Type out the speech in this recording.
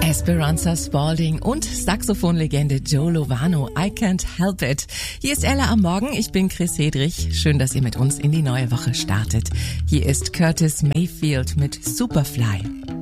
Esperanza Spalding und Saxophonlegende Joe Lovano, I Can't Help It. Hier ist Ella am Morgen, ich bin Chris Hedrich. Schön, dass ihr mit uns in die neue Woche startet. Hier ist Curtis Mayfield mit Superfly.